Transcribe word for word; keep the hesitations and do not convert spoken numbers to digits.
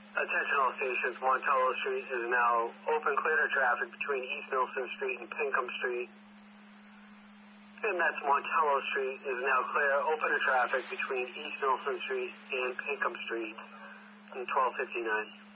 Attention all stations, Montello Street is now open, clear to traffic between East Milson Street and Pinkham Street. And that's Montello Street is now clear, open to traffic between East Milson Street and Pinkham Street in twelve fifty-nine.